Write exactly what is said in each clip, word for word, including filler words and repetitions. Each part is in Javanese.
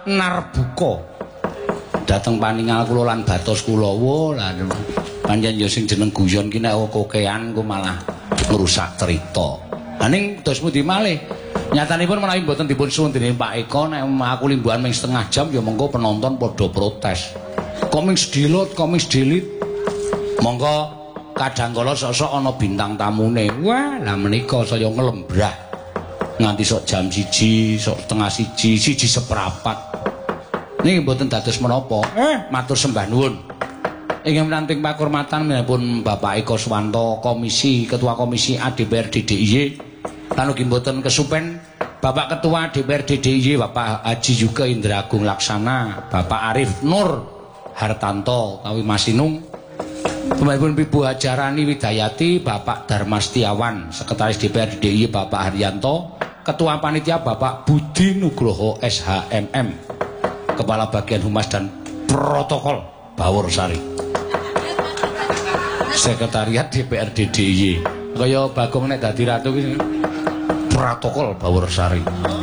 Narbuka dateng paningal kula lan batos kula lah pancen ya sing jeneng guyon ki nek kokean ku malah ngrusak cerita. Lah ning dos pundi malih nyatanipun menawi mboten dipun suwun dening Pak Eko nek aku limbuhan ming setengah jam ya mengko penonton padha protes. Koming sedilot, koming sedilit. Monggo kadangkala sok-sok ana bintang tamune. Wah, lah menika saya nglembrah nganti sok jam siji, sok setengah siji, siji seprapat. Niki mboten dados menapa. Eh, matur sembah nuwun. Ingin menanting pakurmatan menipun Bapak Eko Suwanto, Komisi Ketua Komisi A D P R D D I Y. Lan ugi mboten kesupen Bapak Ketua D P R D D I Y Bapak Haji Yuga Indra Agung Laksana, Bapak Arif Nur Hartanto kawi Masinung. Pembanipun Ibu Hajarani Widayati, Bapak Dharma Setiawan, Sekretaris D P R D D I Y Bapak Haryanto, Ketua Panitia Bapak Budi Nugroho S H M M, Kepala Bagian Humas dan Protokol Bawor Sari, Sekretariat D P R D D I Y. Kaya Bagong nek dadi ratu iki Protokol Bawor Sari.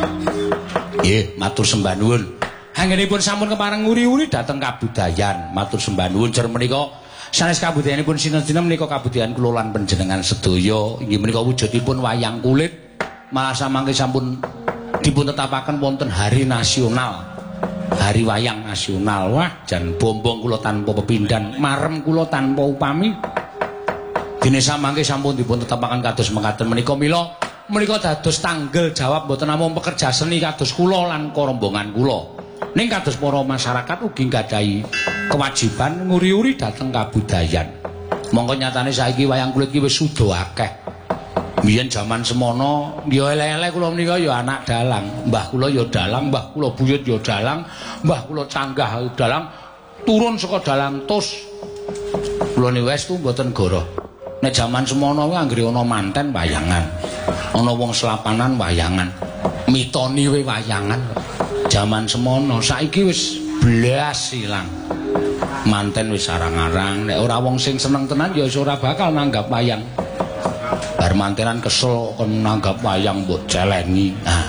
Nggih, matur sembah nuwun. Anggenipun sampun kepareng nguri-uri dhateng kabudayan. Matur sembah nuwun jer menika sanes kabudayanipun sinten-sinten menika kabudayan kula lan panjenengan sedaya. Inggih menika wujudipun wayang kulit. Malah samangke sampun dipun tetapaken wonten hari nasional. Hari wayang nasional. Wah, jan bombong kula tanpa pepindhan, marem kula tanpa upami. Dene samangke sampun dipun tetapaken kados mekaten menika mila menika dados tanggal jawab mboten namung pekerja seni kados kula lan rombongan kula. Ning kados para masyarakat ugi nggadahi kewajiban nguri-uri dhateng kabudayan. Monggo nyatane saiki wayang kulit iki wis suda akeh. Biyen jaman semono ya elek-elek kula menika ya anak dalang. Mbah kula ya dalang, mbah kula buyut ya dalang, mbah kula canggah dalang, turun saka dalang tus. Kula niku wis tu mboten goroh. Nek jaman semono kuwi anggere ana manten wayangan. Ana wong selapanan wayangan. Mitoni we wayangan. Jaman semono saiki wis blas ilang. Manten wis arang-arang, nek ora wong sing seneng tenan ya ora bakal nanggap wayang. Bar mantenan kesel kon nanggap wayang mbok celengi. Nah.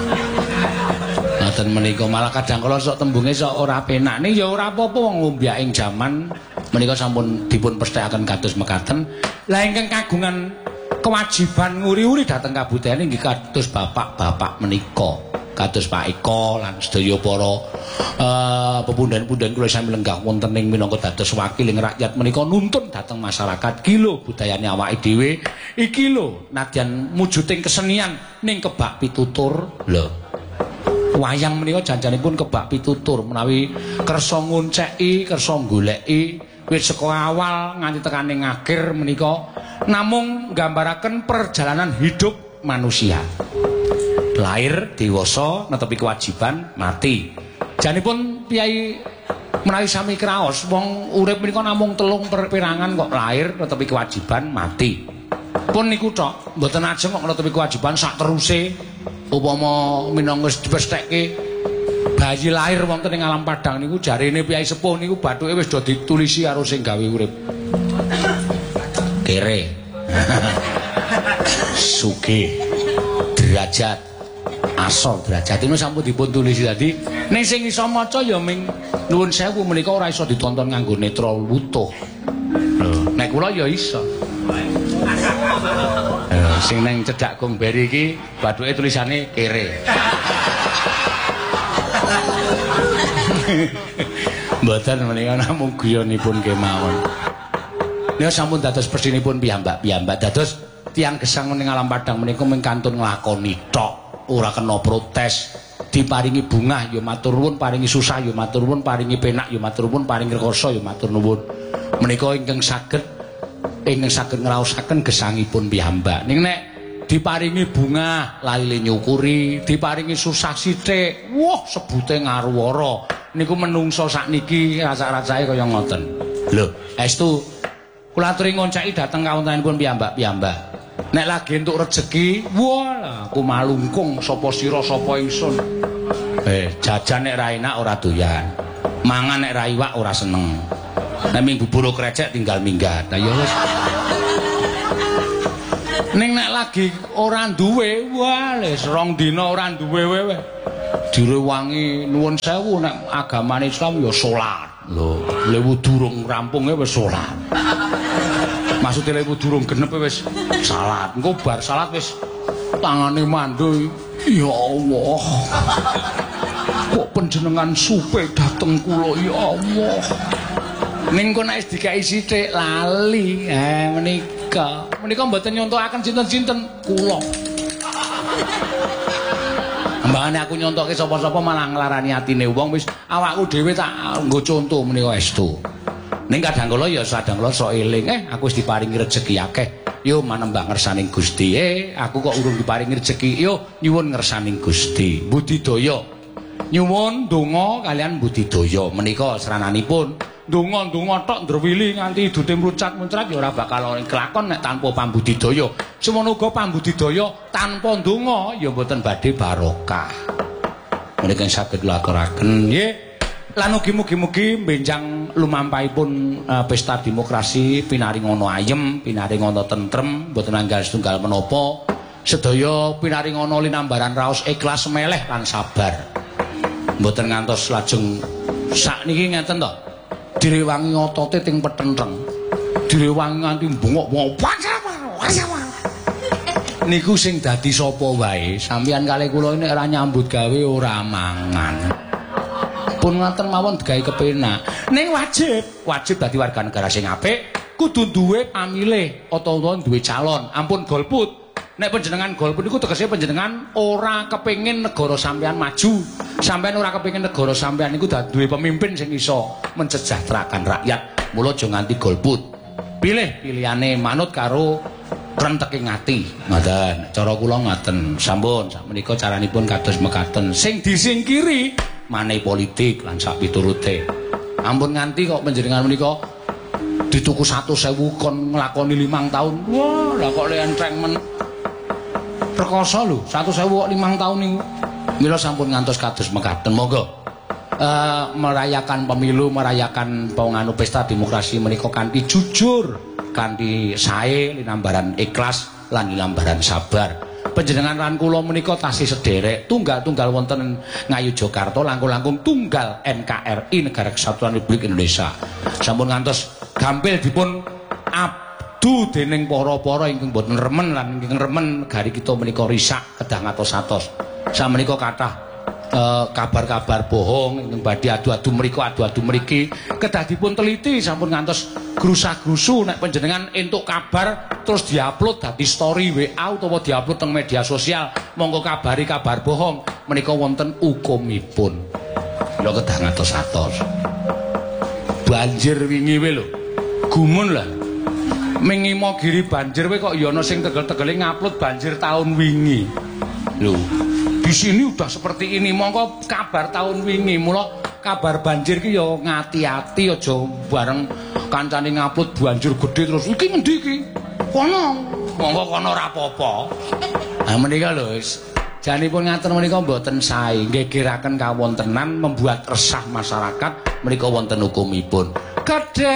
Ngoten menika malah kadang kala sok tembunge sok ora penak. Ning ya ora apa-apa wong ngombiaking jaman menika sampun dipun pesthekaken kados mekaten. Lah ingkang kagungan kewajiban nguri-uri dhateng kabudayan inggih kados bapak-bapak menika, kados Pak Eko lan sedaya para uh, pepundhen-pundhen kula sami lenggah wonten ing minangka dados wakiling rakyat menika nuntun dhateng masyarakat iki lho budayane awake dhewe iki lho nadyan mujuding kesenian ning kebak pitutur lho. Wayang menika janjanipun kebak pitutur menawi kersa ngonceki, kersa goleki wit saka awal nganti tekaning akhir menika namung nggambaraken perjalanan hidup manusia. Lahir, dewasa, netepi kewajiban, mati. Janipun piyai menawi sami kraos wong urip menika namung telung perangan kok lahir, netepi kewajiban, mati. Pun niku tok, mboten ajeng kok netepi kewajiban sak teruse. Upama minangka wis dipesthekke bayi lahir wonten ing alam padang niku jarene piyai sepuh niku bathuke wis do ditulisi karo sing gawe urip. Kere. Sugih. Derajat. Asal derajat ini sampun dipun tulisi dadi ning sing iso maca ya ming nuwun sewu menika ora iso ditonton nganggo netra wutuh. Lho, nek kula ya iso. Eh, sing nang cedhak Gong Beri iki bathuke tulisane kere. Mboten menika namung guyonipun kemawon. Nek sampun dados pestinipun piyambak-piyambak dados tiyang gesang ning alam padang menika mung kantun nglakoni tok. Ora kena protes, diparingi bungah ya matur nuwun, paringi susah ya matur nuwun, paringi penak ya matur nuwun, paringi rekoso ya matur nuwun. Menika ingkang saged ingkang saged ngraosaken gesangipun piyambak. Ning nek diparingi bungah lali nyukuri, diparingi susah sithik, wah sebute ngaruwara. Niku menungso sakniki rasa-rasane kaya ngoten. Lho, estu kula aturi ngonceki dhateng kawontenanipun piyambak-piyambak. Nek lagi entuk rejeki, wah, aku malungkung sapa sira sapa ingsun. Eh, jajan nek ra enak ora doyan. Mangan nek ra iwak ora seneng. Nek ming bubur krecek tinggal minggat. Lah ya wis. Ning nek lagi ora duwe, wah, wis rong dina ora duwe wewe. direwangi nuwun sewu nek agamane Islam ya salat. Lho, lewu durung rampunge wis salat. Maksude lewu durung genep wis salat. Engko bar salat wis tangane mandul. Ya Allah. Kok panjenengan supe dateng kula ya Allah. Ning kok nek dikai sithik lali. Eh menika. Menika mboten nyontokaken sinten-sinten kula. Mbane aku nyontoke sapa-sapa malah nglarani atine wong wis awakku dhewe tak nggo conto menika estu. Ning kadang kala ya sadang kala sok eling eh aku wis diparingi rejeki akeh. Yo manembah ngersaning Gusti. Eh aku kok urung diparingi rejeki. Yo nyuwun ngersaning Gusti. Budidaya. Nyuwun donga kalian budidaya. Menika serananipun donga-donga tok ndrewili nganti idute mrucat-muncrat ya ora bakal kelakon nek tanpa pambudidaya. Semono uga pambudidaya tanpa donga ya mboten badhe barokah. Menika saged laturaken nggih. Lan ugi-mugi benjang lumampahipun uh, pesta demokrasi pinaringana ayem, pinaringana tentrem, mboten anggal setunggal menapa. Sedaya pinaringana linambaran raos ikhlas meleh lan sabar. Mboten ngantos lajeng sakniki ngeten to. Direwangi otote ting petenteng. Direwangi nganti bengok-bengok. Niku sing dadi sapa wae, sampeyan kalih kula nek ora nyambut gawe ora mangan. Pun ngoten mawon digawe kepenak. Ning wajib, wajib dadi warga negara sing apik, kudu duwe pamilih utawa duwe calon. Ampun golput. Nek panjenengan golput niku tegese panjenengan ora kepengin negara sampean maju. Sampean ora kepengin negara sampean niku dadi duwe pemimpin sing iso mensejahterakan rakyat. Mula aja nganti golput. Pilih pilihane manut karo renteking ati. Ngoten. Cara kula ngaten. Sampun, sakmenika caranipun kados mekaten. Sing disingkiri maneh politik lan sak piturute. Ampun nganti kok panjenengan menika dituku seratus ribu kon nglakoni limang tahun. Wah, lah kok le entreng men. Perkoso lho, seratus ribu kok limang tahun niku. Mila sampun ngantos kados mekaten. Monggo uh, merayakan pemilu, merayakan penganu pesta demokrasi menika kanthi jujur, kanthi sae linambaran ikhlas lan linambaran sabar. Panjenengan lan kula menika tasih sederek tunggal-tunggal wonten Ngayogyakarta langkung-langkung tunggal N K R I Negara Kesatuan Republik Indonesia. Sampun ngantos gampil dipun abdu dening para-para ingkang boten remen lan ingkang remen negari kita menika risak kedah ngatos-atos. Samenika kathah eh, kabar-kabar bohong ingkang badhe adu-adu mriku adu-adu mriki kedah dipun teliti sampun ngantos grusah-grusu nek panjenengan entuk kabar terus diupload dadi story W A utawa diupload teng media sosial monggo kabari kabar bohong menika wonten hukumipun. Lha kedah ngatos-atos. Banjir wingi we lho. Gumun lah. Mingimo giri banjir we kok ya ana sing tegel-tegele ngupload banjir tahun wingi. Lho, di sini udah seperti ini monggo kabar tahun wingi. Mula kabar banjir ki ya ngati-ati aja bareng kancane ngupload banjir gede terus iki ngendi iki? Kono, monggo kono ora apa-apa. Nah menika lho wis. Janipun ngaten menika mboten sae, nggegeraken kawontenan membuat resah masyarakat menika wonten hukumipun. Kedhe